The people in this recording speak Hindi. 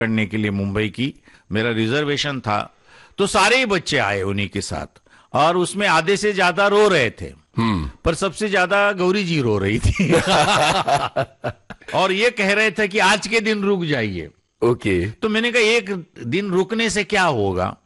करने के लिए मुंबई की, मेरा रिजर्वेशन था, तो सारे ही बच्चे आए उन्हीं के साथ, और उसमें आधे से ज्यादा रो रहे थे, पर सबसे ज्यादा गौरी जी रो रही थी। और ये कह रहे थे कि आज के दिन रुक जाइए। ओके। तो मैंने कहा एक दिन रुकने से क्या होगा,